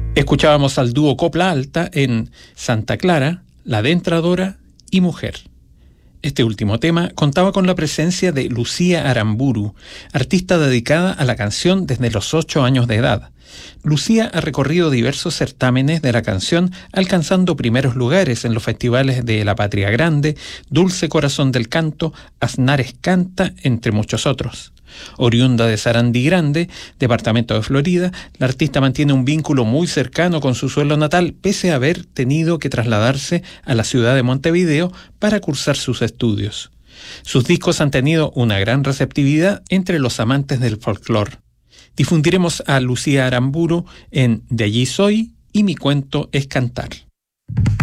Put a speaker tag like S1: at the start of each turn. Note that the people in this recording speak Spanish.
S1: Escuchábamos al dúo Copla Alta en Santa Clara, La Adentradora y Mujer. Este último tema contaba con la presencia de Lucía Aramburu, artista dedicada a la canción desde los 8 años de edad. Lucía ha recorrido diversos certámenes de la canción, alcanzando primeros lugares en los festivales de La Patria Grande, Dulce Corazón del Canto, Aznares Canta, entre muchos otros. Oriunda de Sarandí Grande, departamento de Florida, la artista mantiene un vínculo muy cercano con su suelo natal, pese a haber tenido que trasladarse a la ciudad de Montevideo para cursar sus estudios. Sus discos han tenido una gran receptividad entre los amantes del folclore. Difundiremos a Lucía Aramburu en De allí soy y Mi cuento es cantar.